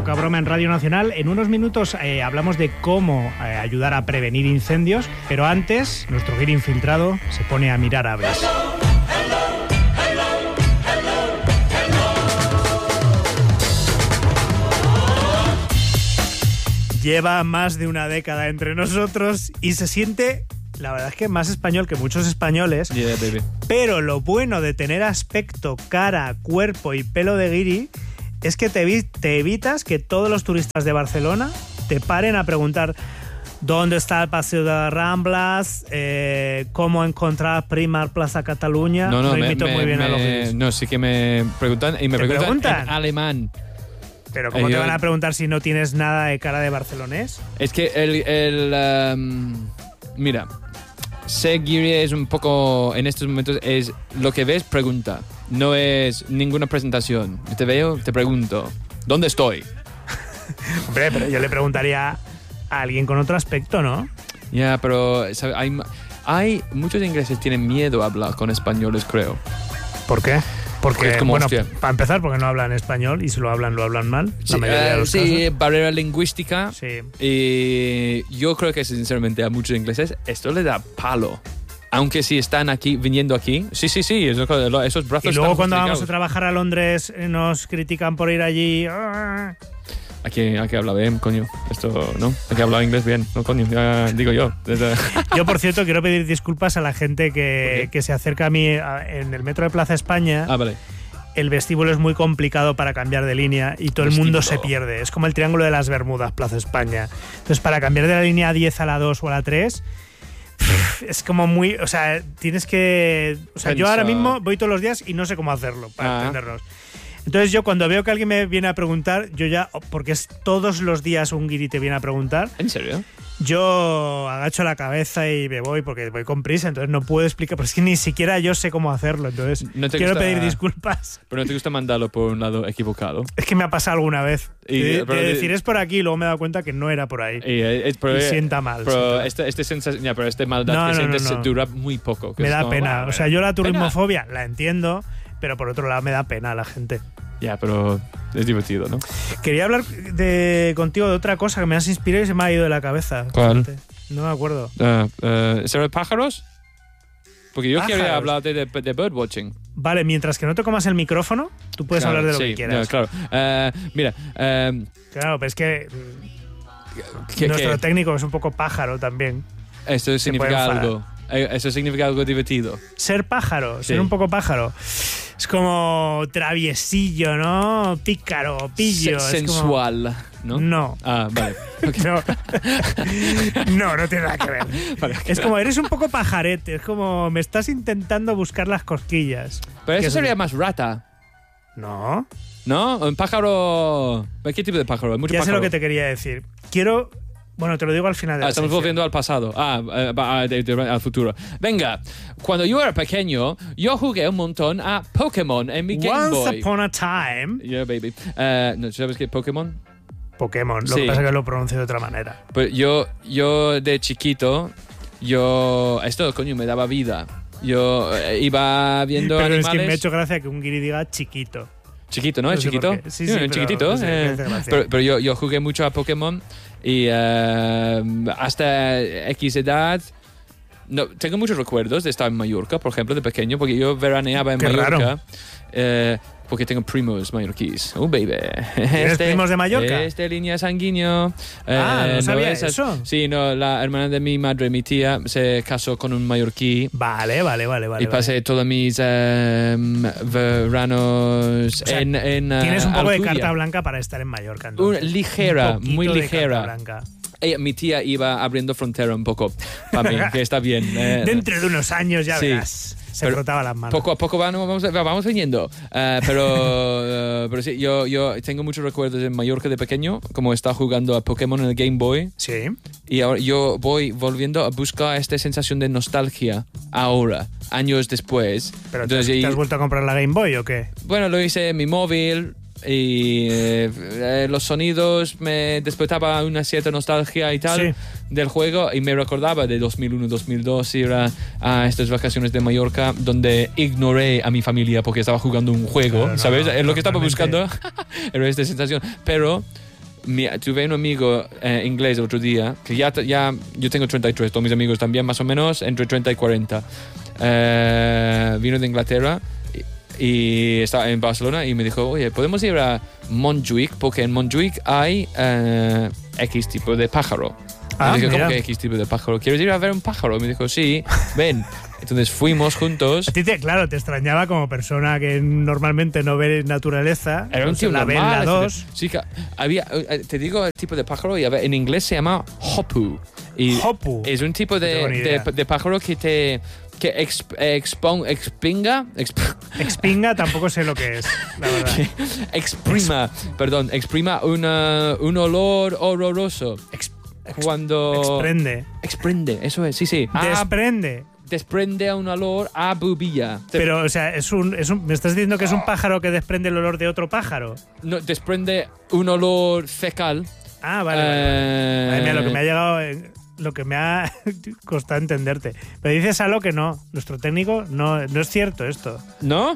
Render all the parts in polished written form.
Poca Broma en Radio Nacional. En unos minutos hablamos de cómo ayudar a prevenir incendios, pero antes nuestro guiri infiltrado se pone a mirar aves. Lleva más de una década entre nosotros y se siente, la verdad es que más español que muchos españoles. Yeah, baby. Pero lo bueno de tener aspecto, cara, cuerpo y pelo de guiri es que te evitas que todos los turistas de Barcelona te paren a preguntar dónde está el Paseo de las Ramblas, cómo encontrar Primark Plaza Cataluña. No, imito muy bien a los guiris. No, sí que me preguntan y me preguntan en alemán. Pero ¿cómo te van a preguntar si no tienes nada de cara de barcelonés? Es que mira, ser guiri es un poco, en estos momentos, es lo que ves, pregunta. No es ninguna presentación. Te veo, te pregunto, ¿dónde estoy? Hombre, pero yo le preguntaría a alguien con otro aspecto, ¿no? Ya, pero ¿sabes? Hay muchos ingleses tienen miedo a hablar con españoles, creo. ¿Por qué? Porque, como, bueno, hostia. para empezar, porque no hablan español y si lo hablan mal. Sí, la mayoría de los casos. Barrera lingüística. Sí. Y yo creo que, sinceramente, a muchos ingleses esto le da palo. Aunque si están aquí, viniendo aquí. Sí, esos brazos. Y luego cuando vamos a trabajar a Londres nos critican por ir allí. Hay que hablar bien, coño. Esto, ¿no? Hay que hablar inglés bien, no, coño. Ya digo yo. Yo, por cierto, quiero pedir disculpas a la gente que se acerca a mí en el metro de Plaza España. Ah, vale. El vestíbulo es muy complicado para cambiar de línea y todo el mundo se pierde. Es como el Triángulo de las Bermudas, Plaza España. Entonces, para cambiar de la línea 10 a la 2 o a la 3... es como muy... O sea, tienes que... O sea, yo ahora mismo voy todos los días y no sé cómo hacerlo, para entendernos. Entonces yo cuando veo que alguien me viene a preguntar, yo ya... Porque es todos los días un guiri te viene a preguntar. ¿En serio? Yo agacho la cabeza y me voy porque voy con prisa, entonces no puedo explicar, pero es que ni siquiera yo sé cómo hacerlo, entonces quiero pedir disculpas. Pero no te gusta mandarlo por un lado equivocado. Es que me ha pasado alguna vez. De decir es por aquí y luego me he dado cuenta que no era por ahí. Y sienta mal. Pero este maldad que sientes dura muy poco. Me da pena. O sea, yo la turismofobia la entiendo, pero por otro lado me da pena a la gente. Ya, pero es divertido, ¿no? Quería hablar contigo de otra cosa que me has inspirado y se me ha ido de la cabeza. ¿Cuál? No me acuerdo. ¿Será de pájaros? Porque yo quería hablar de birdwatching. Vale, mientras que no te comas el micrófono, tú puedes hablar de lo que quieras. Claro. Mira. Claro, pero es que nuestro técnico es un poco pájaro también. Esto significa algo. Eso significa algo divertido. Ser pájaro, ser un poco pájaro. Es como traviesillo, ¿no? Pícaro, pillo. Sensual, como... ¿no? No. Ah, vale. Okay. No tiene nada que ver. Vale, es como, eres un poco pajarete. Es como, me estás intentando buscar las cosquillas. Pero eso sería más rata. No. ¿No? Un pájaro... ¿Qué tipo de pájaro? Mucho pájaro. Sé lo que te quería decir. Bueno, te lo digo al final de la estamos volviendo al pasado. Al futuro. Venga, cuando yo era pequeño, yo jugué un montón a Pokémon en mi Game Boy. Once upon a time. Yeah, baby. ¿Sabes qué es Pokémon? Pokémon. Lo que pasa es que lo pronuncio de otra manera. Pues yo de chiquito, esto, coño, me daba vida. Yo iba viendo pero animales... es que me ha hecho gracia que un guiri diga chiquito. Chiquito, ¿no? ¿Es chiquito? Sí, chiquitito. Pero yo jugué mucho a Pokémon y hasta X edad... No, tengo muchos recuerdos de estar en Mallorca, por ejemplo, de pequeño, porque yo veraneaba en Mallorca. Porque tengo primos mallorquíes. Oh, baby. ¿Tienes primos de Mallorca? Línea sanguíneo. No sabía eso. Sí, no, la hermana de mi madre, mi tía, se casó con un mallorquí. Vale. Y pasé todos mis veranos en tienes un poco Alcudia. de carta blanca para estar en Mallorca. Ligera, muy ligera. Mi tía iba abriendo frontera un poco para mí, que está bien. Dentro de unos años ya verás. Se frotaba las manos. Poco a poco vamos viniendo. Pero sí, yo tengo muchos recuerdos en Mallorca de pequeño, como estaba jugando a Pokémon en el Game Boy. Sí. Y ahora yo voy volviendo a buscar esta sensación de nostalgia ahora, años después. ¿Pero te has vuelto a comprar la Game Boy o qué? Bueno, lo hice en mi móvil. Y los sonidos me despertaba una cierta nostalgia y tal del juego, y me recordaba de 2001-2002 ir a estas vacaciones de Mallorca donde ignoré a mi familia porque estaba jugando un juego, ¿sabes? Lo que estaba buscando era esta sensación, pero tuve un amigo inglés el otro día, que ya yo tengo 33, todos mis amigos también más o menos entre 30 y 40. Vino de Inglaterra y estaba en Barcelona y me dijo, oye, podemos ir a Montjuic, porque en Montjuic hay X tipo de pájaro. Me dijo, ¿cómo que X tipo de pájaro? ¿Quieres ir a ver un pájaro? Me dijo, sí, ven. Entonces fuimos juntos. A ti claro, te extrañaba como persona que normalmente no ve naturaleza. Era un tío la ve en la 2. Sí, había, te digo el tipo de pájaro, y en inglés se llama hopu. Y hopu. Es un tipo de pájaro que expinga. Expinga tampoco sé lo que es, la verdad. Exprima un olor horroroso. Exprende, eso es, sí. Desprende un olor a bubilla. Pero, o sea, ¿me estás diciendo que es un pájaro que desprende el olor de otro pájaro? No, desprende un olor fecal. Ah, vale. Madre mía, lo que me ha llegado... Lo que me ha costado entenderte. Pero dices algo que no. Nuestro técnico no es cierto esto. ¿No?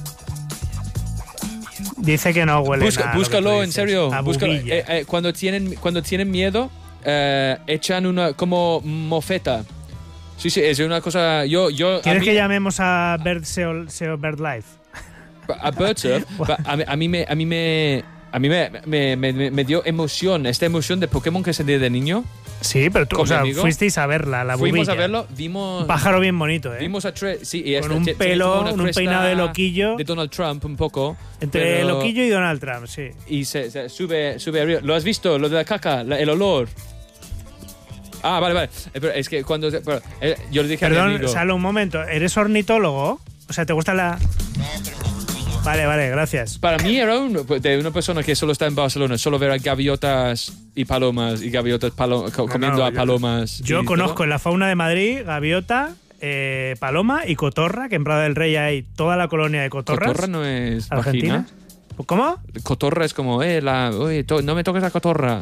Dice que no huele nada. Búscalo, en serio. Búscalo. Cuando tienen miedo, echan una como mofeta. Sí, es una cosa. ¿Quieres que llamemos a SEO BirdLife? A BirdSurf. a mí me dio emoción, esta emoción de Pokémon que sentí de niño. Sí, pero tú, fuisteis a verla, la bubilla. Fuimos a verlo, vimos... Un pájaro bien bonito, ¿eh? Vimos a sí, y con un pelo, un peinado de loquillo. De Donald Trump, un poco. Entre loquillo y Donald Trump, sí. Y se sube arriba. ¿Lo has visto? Lo de la caca, el olor. Ah, vale. Pero es que cuando... yo le dije a mi amigo... Perdón, Salo, un momento. ¿Eres ornitólogo? O sea, ¿te gusta la...? Vale, gracias. Para mí era de una persona que solo está en Barcelona, solo ver a gaviotas y palomas, y gaviotas comiendo a palomas. Yo conozco en la fauna de Madrid gaviota, paloma y cotorra, que en Prado del Rey hay toda la colonia de cotorras. ¿Cotorra no es Argentina? Vagina? ¿Cómo? Cotorra es como, oye, no me toques la cotorra.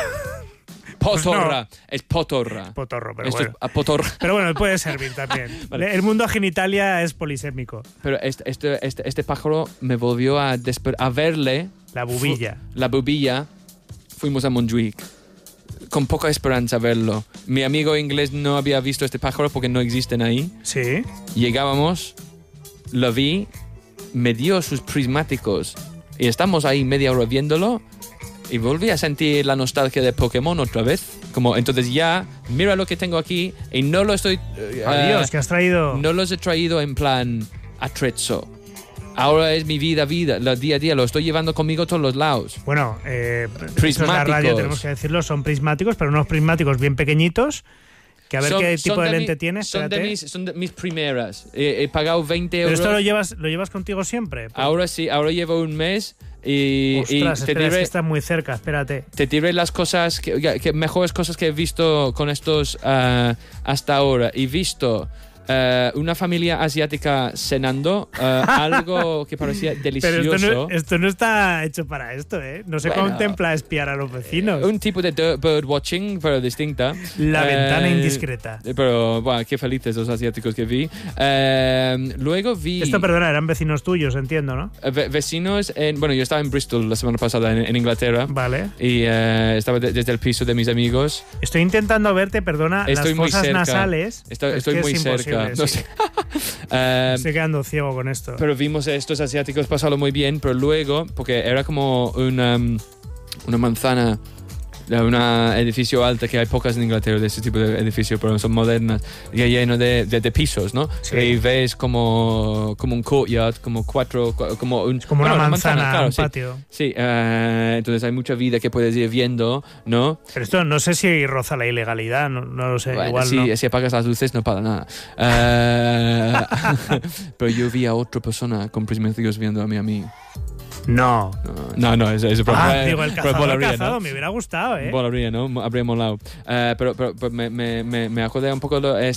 Potorra, no. Es potorra. Potorro, pero esto bueno. Es potorra. Pero bueno, puede servir también. Vale. El mundo genitalia es polisémico. Pero este pájaro me volvió a verle. La bubilla. La bubilla. Fuimos a Montjuic. Con poca esperanza a verlo. Mi amigo inglés no había visto este pájaro porque no existen ahí. Sí. Llegábamos, lo vi, me dio sus prismáticos. Y estamos ahí media hora viéndolo. Y volví a sentir la nostalgia de Pokémon otra vez. Como, entonces ya, mira lo que tengo aquí y no lo estoy... Adiós, ¿qué has traído? No los he traído en plan atrezzo. Ahora es mi vida, lo día a día, lo estoy llevando conmigo a todos los lados. Bueno, prismáticos. En la radio tenemos que decirlo, son prismáticos, pero unos prismáticos bien pequeñitos. Que a ver qué tipo de lente tienes. Son de mis primeras. He pagado 20 euros. ¿Pero esto lo llevas contigo siempre? Ahora sí, ahora llevo un mes. Ostras, es que estás muy cerca, espérate. Te diré las cosas, que mejores cosas que he visto con estos hasta ahora. He visto una familia asiática cenando, algo que parecía delicioso. Pero esto no está hecho para esto, ¿eh? No se contempla espiar a los vecinos. Un tipo de birdwatching, pero distinta. La ventana indiscreta. Pero, bueno, qué felices los asiáticos que vi. Luego vi... Esto, perdona, eran vecinos tuyos, entiendo, ¿no? Vecinos, bueno, yo estaba en Bristol la semana pasada, en Inglaterra. Vale. Y estaba desde el piso de mis amigos. Estoy intentando verte, perdona, estoy las fosas nasales. Estoy muy cerca. No sé. Estoy quedando ciego con esto. Pero vimos a estos asiáticos pasarlo muy bien, pero luego, porque era como una manzana, un edificio alto, que hay pocas en Inglaterra de ese tipo de edificios, pero son modernas, y lleno de pisos, ¿no? Sí. Y ves como un courtyard, como una manzana, claro, un patio. Sí, entonces hay mucha vida que puedes ir viendo, ¿no? Pero esto no sé si roza la ilegalidad, no lo sé. Bueno, igual sí, no. Si apagas las luces no pasa nada. Pero yo vi a otra persona con prismáticos viendo a mí. No, es broma. Digo, el cazado, ¿no? Me hubiera gustado, ¿eh? Volaría, ¿no? Habría molado. Pero me acordé un poco de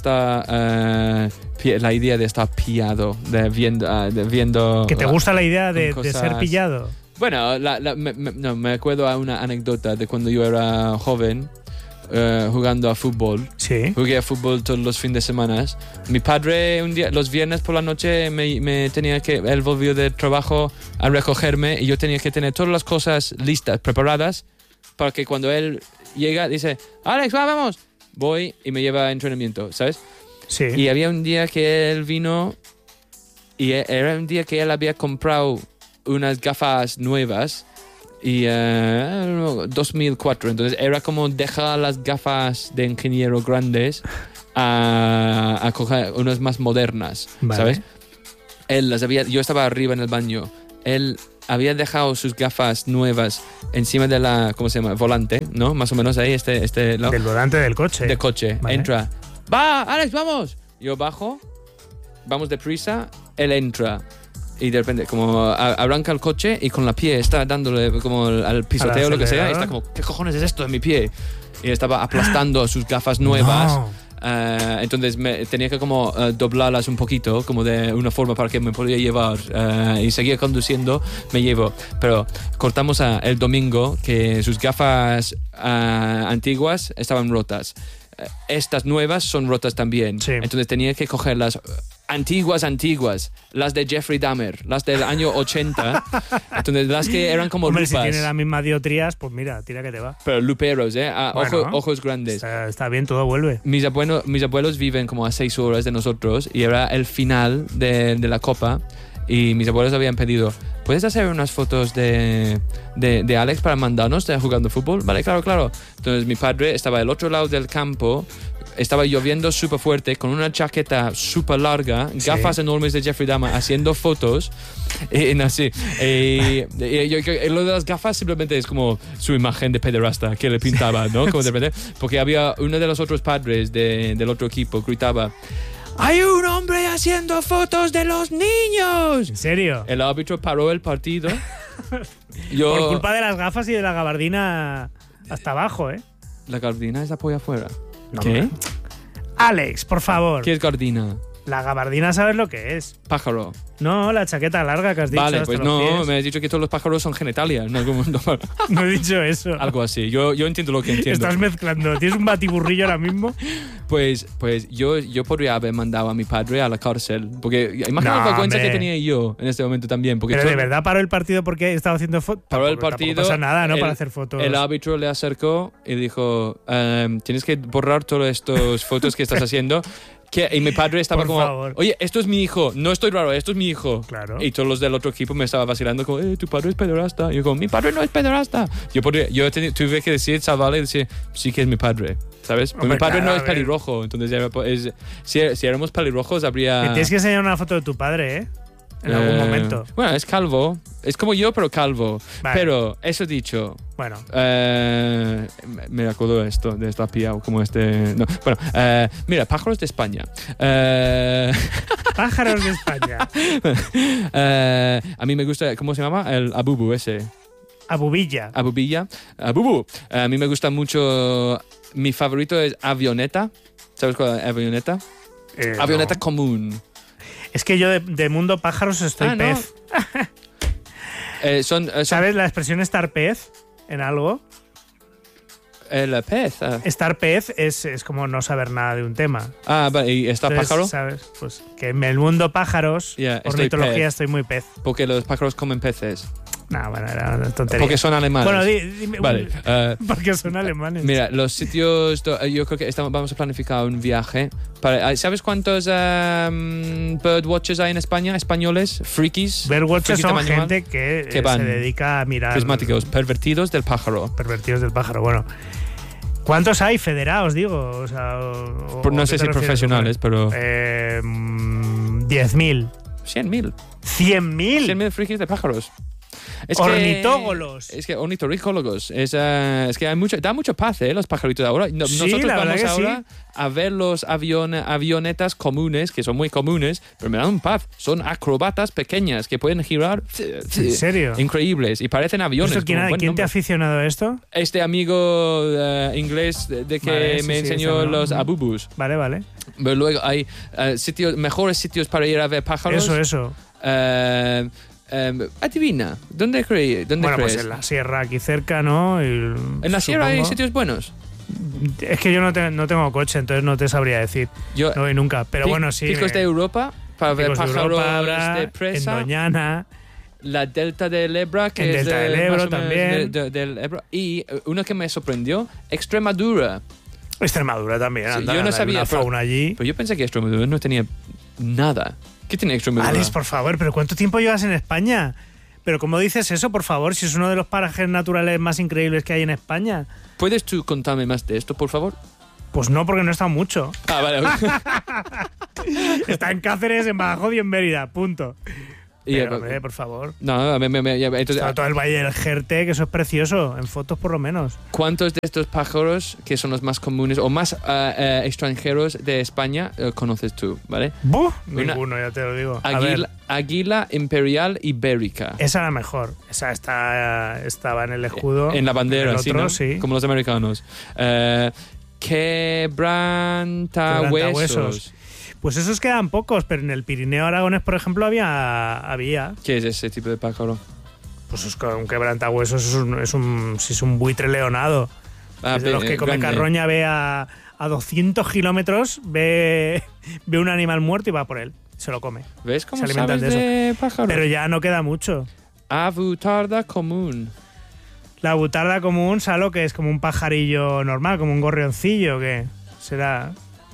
la idea de estar pillado, de viendo... ¿Que te gusta la idea de ser pillado? Bueno, me acuerdo a una anécdota de cuando yo era joven. Jugando a fútbol. Sí. Jugué a fútbol todos los fines de semana. Mi padre un día, los viernes por la noche, me tenía que, él volvió de trabajo a recogerme y yo tenía que tener todas las cosas listas, preparadas para que cuando él llega, dice, Alex, vamos. Voy y me lleva a entrenamiento, ¿sabes? Sí. Y había un día que él vino y era un día que él había comprado unas gafas nuevas y 2004. Entonces era como dejar las gafas de ingeniero grandes a coger unas más modernas, ¿sabes? Él yo estaba arriba en el baño. Él había dejado sus gafas nuevas encima de la, ¿cómo se llama? Volante, ¿no? Más o menos ahí, del volante del coche. Del coche. Vale. Entra. ¡Va, Alex, vamos! Yo bajo, vamos deprisa, él entra. Y de repente, como arranca el coche y con la pie está dándole como al pisoteo o lo que sea. Y está como, ¿qué cojones es esto de mi pie? Y estaba aplastando sus gafas nuevas. No. Entonces tenía que como doblarlas un poquito, como de una forma para que me podía llevar. Y seguía conduciendo, me llevo. Pero cortamos el domingo que sus gafas antiguas estaban rotas. Estas nuevas son rotas también. Sí. Entonces tenía que coger las antiguas, las de Jeffrey Dahmer, las del año 80. Entonces las que eran como lupas. Si tiene la misma diotrías, pues mira, tira que te va. Pero luperos, ojos grandes. Está bien, todo vuelve. Mis abuelos viven como a 6 horas de nosotros y era el final de la Copa y mis abuelos habían pedido, ¿puedes hacer unas fotos de Alex para mandarnos de jugando fútbol? Vale, claro. Entonces mi padre estaba al otro lado del campo, estaba lloviendo súper fuerte, con una chaqueta súper larga, gafas enormes de Jeffrey Dahmer, haciendo fotos. Así. Lo de las gafas simplemente es como su imagen de pederasta que le pintaba, ¿no? Como de repente, porque había uno de los otros padres del otro equipo, gritaba, ¡hay un hombre haciendo fotos de los niños! ¿En serio? El árbitro paró el partido. Por culpa de las gafas y de la gabardina hasta abajo, ¿eh? La gabardina es apoya afuera. No, ¿Qué? Alex, por favor. ¿Qué es gabardina? La gabardina, ¿sabes lo que es? Pájaro. No, la chaqueta larga que has dicho. Vale, pues no, me has dicho que todos los pájaros son genitalia. No he dicho eso. Algo así, yo entiendo lo que entiendo. Estás mezclando, ¿tienes un batiburrillo ahora mismo? Pues yo podría haber mandado a mi padre a la cárcel. Porque imagina la vergüenza que tenía yo en este momento también. Porque pero de verdad paró el partido porque estaba haciendo fotos. Paró el partido. No pasa nada, ¿no? Para hacer fotos. El árbitro le acercó y dijo, tienes que borrar todas estas fotos que estás haciendo. Y mi padre estaba como, oye, esto es mi hijo, no estoy raro, esto es mi hijo. Claro. Y todos los del otro equipo me estaban vacilando como, tu padre es pederasta. Y yo como, mi padre no es pederasta. Yo tuve que decir, chaval, sí que es mi padre, ¿sabes? Hombre, mi padre no es pelirrojo, entonces si éramos pelirrojos habría... Me tienes que enseñar una foto de tu padre, ¿eh? En algún momento. Bueno, es calvo. Es como yo, pero calvo. Vale. Pero, eso dicho... Bueno. Me acuerdo de esta pillado como No. Bueno, mira, pájaros de España. Pájaros de España. A mí me gusta... ¿Cómo se llama? El abubu ese. Abubilla. Abubu. A mí me gusta mucho... Mi favorito es avioneta. ¿Sabes cuál es avioneta? Avioneta común. Es que yo de mundo pájaros estoy pez. ¿Sabes la expresión estar pez en algo? El pez. Estar pez es como no saber nada de un tema. Vale. ¿Y estar pájaro? ¿Sabes? Pues que en el mundo pájaros, ornitología, estoy muy pez. Porque los pájaros comen peces. No, bueno, era una tontería. Porque son alemanes. Bueno, dime. Vale. Porque son alemanes. Mira, los sitios... Yo creo que vamos a planificar un viaje. ¿Sabes cuántos birdwatchers hay en España? Españoles, frikis. Birdwatchers son gente que se dedica a mirar... Prismáticos, pervertidos del pájaro. Pervertidos del pájaro, bueno. ¿Cuántos hay federados, digo? O sea, no sé si profesionales, pero... 10.000. 100.000. 100.000. 100.000 frikis de pájaros. Ornitógolos. Es que ornitoricólogos. Es que da mucha paz, los pajaritos ahora. Nosotros vamos ahora a ver los avionetas comunes, que son muy comunes, pero me dan paz. Son acrobatas pequeñas que pueden girar. ¿En serio? Increíbles. Y parecen aviones. ¿Quién te ha aficionado a esto? Este amigo inglés que me enseñó los abubus. Vale. Pero luego hay mejores sitios para ir a ver pájaros. Eso. Adivina, ¿dónde crees? Pues en la sierra, aquí cerca, ¿no? ¿En la sierra hay sitios buenos? Es que yo no tengo coche, entonces no te sabría decir. No voy nunca, pero bueno, sí. ¿Picos de Europa? Para ver pájaros de presa. En Doñana, la delta del Ebro, que el es delta del Ebro también. Del Ebro. Y uno que me sorprendió, Extremadura. Extremadura también. Sí, anda, yo no hay sabía, una fauna allí. Pero yo pensé que Extremadura no tenía nada. ¿Qué tiene Extremadura? Alex, por favor, ¿pero cuánto tiempo llevas en España? Pero ¿cómo dices eso, por favor? Si es uno de los parajes naturales más increíbles que hay en España. ¿Puedes tú contarme más de esto, por favor? Pues no, porque no he estado mucho. Ah, vale. Está en Cáceres, en Badajoz y en Mérida, punto. Pero, hombre, por favor. No, entonces, está todo el Valle del Jerte, que eso es precioso, en fotos por lo menos. ¿Cuántos de estos pájaros, que son los más comunes o más extranjeros de España, conoces tú, vale? Ninguno, ya te lo digo. Águila imperial ibérica. Esa era mejor. Esa estaba en el escudo. En la bandera, otro, ¿sí, no? Sí. Como los americanos. Quebrantahuesos. Pues esos quedan pocos, pero en el Pirineo aragonés, por ejemplo, había. ¿Qué es ese tipo de pájaro? Pues es un quebrantahuesos, es un buitre leonado. Es de los que come carroña, ve a 200 kilómetros, ve un animal muerto y va por él. Se lo come. ¿Ves cómo sabes de pájaros? Pero ya no queda mucho. Avutarda común. La avutarda común, ¿sabes lo que es? Como un pajarillo normal, como un gorrioncillo, ¿qué? Será.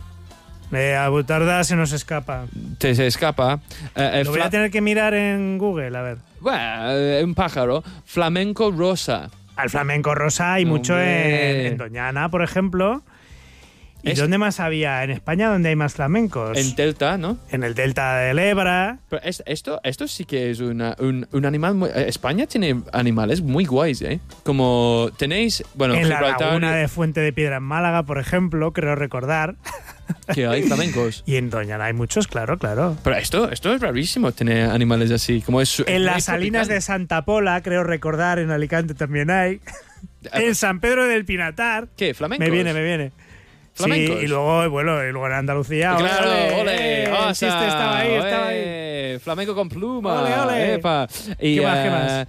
Avutarda se nos escapa. Se escapa. Lo voy a tener que mirar en Google, a ver. Bueno, un pájaro. Flamenco rosa. Al flamenco rosa hay mucho en Doñana, por ejemplo. ¿Y dónde más había? ¿En España dónde hay más flamencos? En Delta, ¿no? En el Delta del Ebra. Pero esto sí que es un animal... España tiene animales muy guays, ¿eh? Como tenéis... Bueno, en la laguna de Fuente de Piedra en Málaga, por ejemplo, creo recordar. Que hay flamencos. Y en Doñana hay muchos, claro. Pero esto es rarísimo tener animales así. Como en las Salinas de Santa Pola, creo recordar, en Alicante también hay. En San Pedro del Pinatar. ¿Qué? ¿Flamencos? Me viene. ¿Flamencos? Sí, y luego en Andalucía. Claro, ole. Estaba ahí. Flamenco con pluma. Ole. Epa. ¿Qué más?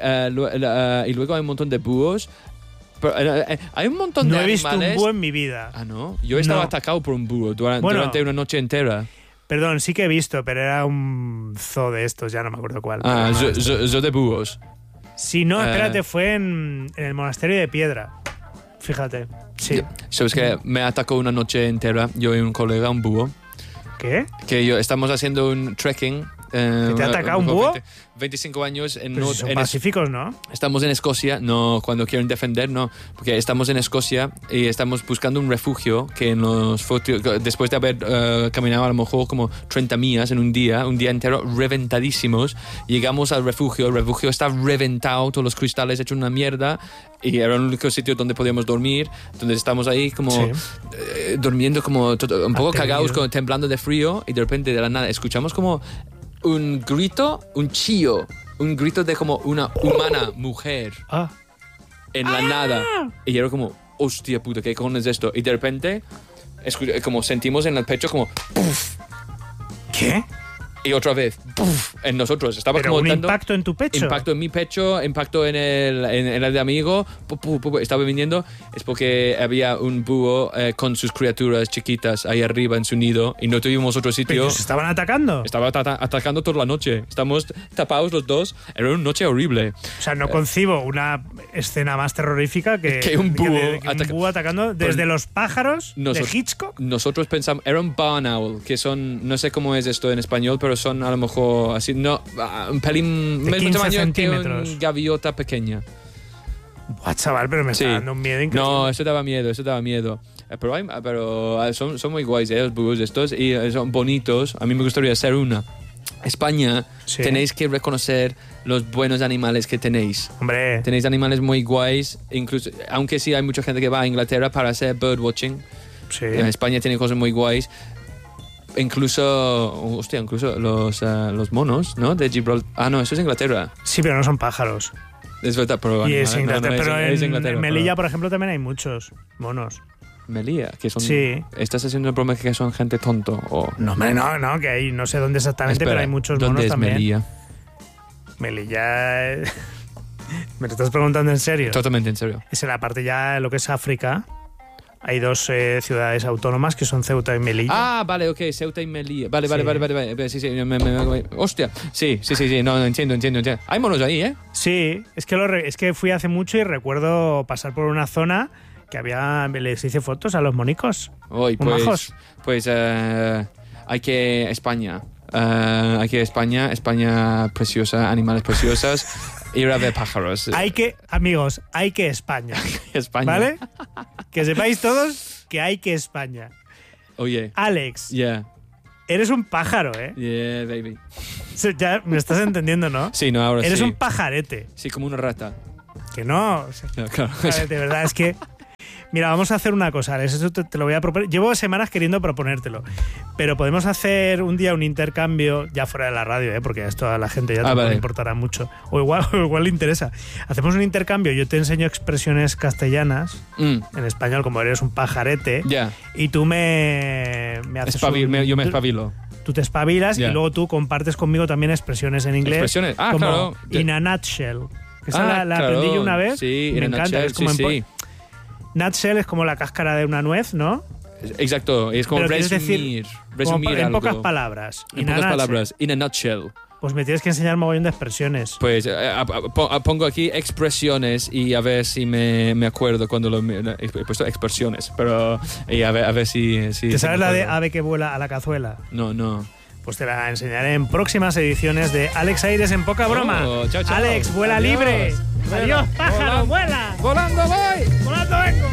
Y luego hay un montón de búhos. Pero, hay un montón de animales. No he visto un búho en mi vida. Ah, ¿no? Yo he estado atacado por un búho durante una noche entera. Perdón, sí que he visto, pero era un zoo de estos, ya no me acuerdo cuál. Zoo de búhos. Sí, no, espérate, fue en el Monasterio de Piedra. Fíjate, sí. ¿Sabes que me atacó una noche entera? Yo y un colega, un búho. ¿Qué? Que estamos haciendo un trekking. ¿Que te ha atacado un búho? 25 años en... Pero si son pacíficos, ¿no? Estamos en Escocia, no cuando quieren defender, no. Porque estamos en Escocia y estamos buscando un refugio que después de haber caminado a lo mejor como 30 millas en un día entero, reventadísimos, llegamos al refugio. El refugio está reventado, todos los cristales hechos una mierda y era el único sitio donde podíamos dormir. Entonces estamos ahí como durmiendo como un poco cagados, como temblando de frío y de repente de la nada escuchamos como un grito, un chillo, un grito de como una humana mujer en la nada. Y era como, hostia puta, ¿qué cojones es esto? Y de repente, como sentimos en el pecho como, ¡puf! ¿Qué? Y otra vez, ¡puf! En nosotros. Estaba ¿Pero como un impacto en tu pecho? Impacto en mi pecho, impacto en el de amigo. Estaba viniendo. Es porque había un búho con sus criaturas chiquitas ahí arriba en su nido y no tuvimos otro sitio. ¿Pero se estaban atacando? Estaba atacando toda la noche. Estamos tapados los dos. Era una noche horrible. O sea, no concibo una escena más terrorífica que un búho atacando desde los pájaros de Hitchcock. Nosotros pensamos, era un barn owl, que son, no sé cómo es esto en español, pero son a lo mejor así, no, un pelín de 15 centímetros. Que una gaviota pequeña. Buah, chaval, pero me está dando un miedo increíble. No, eso daba miedo. Pero son muy guays, los búhos estos, y son bonitos. A mí me gustaría ser una. España, tenéis que reconocer los buenos animales que tenéis. Hombre. Tenéis animales muy guays, incluso, aunque sí hay mucha gente que va a Inglaterra para hacer birdwatching. Sí. España tiene cosas muy guays. Incluso los monos, ¿no? De Gibraltar. Ah, no, eso es Inglaterra. Sí, pero no son pájaros. Es verdad, pero... Y es Inglaterra, pero en Melilla, por ejemplo, también hay muchos monos. Melilla, que son... Sí. ¿Estás haciendo el broma que son gente tonto? O... No, hombre, no, que hay, no sé dónde exactamente, pero hay muchos monos también. ¿Dónde es Melilla? Melilla... ¿Me lo estás preguntando en serio? Totalmente en serio. Es en la parte ya, lo que es África. Hay 2 ciudades autónomas que son Ceuta y Melilla. Ah, vale, ok, Ceuta y Melilla. Vale. Sí, hostia. Sí, no, entiendo. Hay monos ahí, ¿eh? Sí, es que fui hace mucho y recuerdo pasar por una zona que les hice fotos a los monicos. Muy majos. Pues hay que España. España preciosa, animales preciosos. Ir a ver pájaros. Hay que España. España. ¿Vale? Que sepáis todos que hay que España. Oye. Alex. Yeah. Eres un pájaro, ¿eh? Yeah, baby. Ya me estás entendiendo, ¿no? Sí, no, ahora Eres sí. un pajarete. Sí, como una rata. Que no. No, claro. De verdad, es que... Mira, vamos a hacer una cosa, Alex. Eso te lo voy a proponer. Llevo semanas queriendo proponértelo. Pero podemos hacer un día un intercambio, ya fuera de la radio, porque esto a la gente ya tampoco le importará mucho. O igual le interesa. Hacemos un intercambio, yo te enseño expresiones castellanas, en español, como eres un pajarete, y tú me haces yo me espabilo. Tú te espabilas y luego tú compartes conmigo también expresiones en inglés. Expresiones, como claro. In a nutshell. Esa la aprendí yo una vez. Sí, me encanta. Nutshell, es como nutshell es como la cáscara de una nuez, ¿no? Exacto, es como resumir en algo. pocas palabras. In a nutshell. Pues me tienes que enseñar mogollón de expresiones. Pues pongo aquí expresiones y a ver si me acuerdo cuando he puesto expresiones, pero y a ver si ¿Te sabes la de ave que vuela a la cazuela? No. Pues te la enseñaré en próximas ediciones de Alex Aires en Poca Broma. Chao. Alex, vuela libre. Adiós, pájaro, vuela. Volando voy. Volando vengo.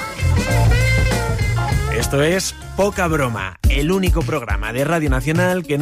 Esto es Poca Broma, el único programa de Radio Nacional que